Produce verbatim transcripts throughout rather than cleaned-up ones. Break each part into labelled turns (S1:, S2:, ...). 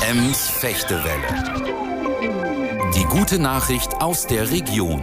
S1: Ems Fechtewelle. Die gute Nachricht aus der Region.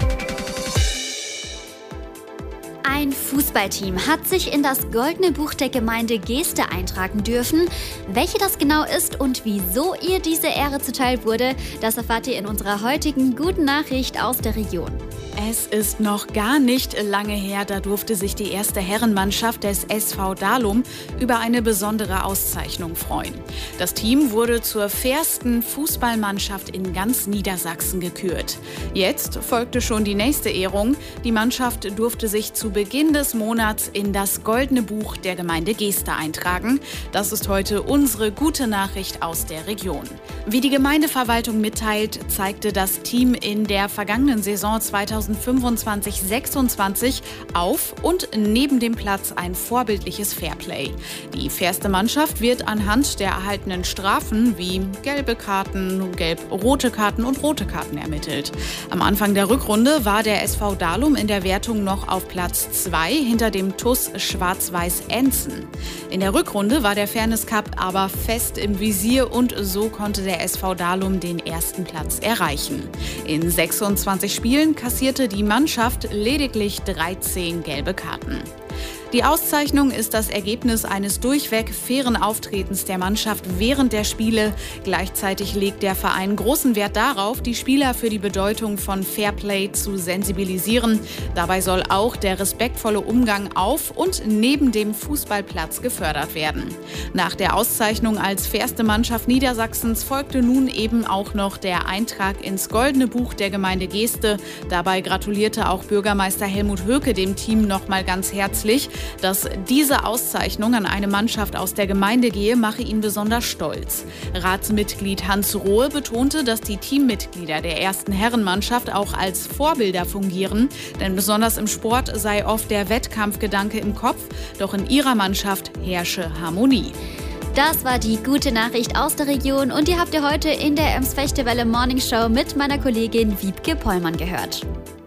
S2: Ein Fußballteam hat sich in das Goldene Buch der Gemeinde Geeste eintragen dürfen. Welche das genau ist und wieso ihr diese Ehre zuteil wurde, das erfahrt ihr in unserer heutigen guten Nachricht aus der Region.
S3: Es ist noch gar nicht lange her, da durfte sich die erste Herrenmannschaft des S V Dalum über eine besondere Auszeichnung freuen. Das Team wurde zur fairsten Fußballmannschaft in ganz Niedersachsen gekürt. Jetzt folgte schon die nächste Ehrung. Die Mannschaft durfte sich zu Beginn des Monats in das Goldene Buch der Gemeinde Geeste eintragen. Das ist heute unsere gute Nachricht aus der Region. Wie die Gemeindeverwaltung mitteilt, zeigte das Team in der vergangenen Saison zweitausendfünfundzwanzig sechsundzwanzig auf und neben dem Platz ein vorbildliches Fairplay. Die fairste Mannschaft wird anhand der erhaltenen Strafen wie gelbe Karten, gelb-rote Karten und rote Karten ermittelt. Am Anfang der Rückrunde war der S V Dalum in der Wertung noch auf Platz zwei hinter dem T U S Schwarz-Weiß Enzen. In der Rückrunde war der Fairness Cup aber fest im Visier und so konnte der S V Dalum den ersten Platz erreichen. In sechsundzwanzig Spielen kassierte die Mannschaft lediglich dreizehn gelbe Karten. Die Auszeichnung ist das Ergebnis eines durchweg fairen Auftretens der Mannschaft während der Spiele. Gleichzeitig legt der Verein großen Wert darauf, die Spieler für die Bedeutung von Fairplay zu sensibilisieren. Dabei soll auch der respektvolle Umgang auf und neben dem Fußballplatz gefördert werden. Nach der Auszeichnung als fairste Mannschaft Niedersachsens folgte nun eben auch noch der Eintrag ins Goldene Buch der Gemeinde Geeste. Dabei gratulierte auch Bürgermeister Helmut Höke dem Team nochmal ganz herzlich. Dass diese Auszeichnung an eine Mannschaft aus der Gemeinde gehe, mache ihn besonders stolz. Ratsmitglied Hans Rohe betonte, dass die Teammitglieder der ersten Herrenmannschaft auch als Vorbilder fungieren, denn besonders im Sport sei oft der Wettkampfgedanke im Kopf, doch in ihrer Mannschaft herrsche Harmonie.
S2: Das war die gute Nachricht aus der Region und die habt ihr heute in der Ems Fechtewelle Morning Show mit meiner Kollegin Wiebke Pollmann gehört.